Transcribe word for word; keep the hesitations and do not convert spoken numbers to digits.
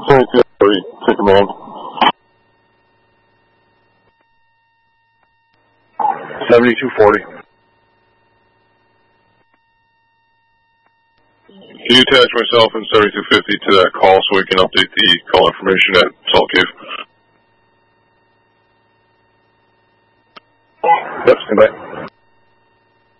seventy-two forty, to command. seventy-two forty. Can you attach myself and seventy-two fifty to that call so we can update the call information at Salt Cave? Yep, stand by.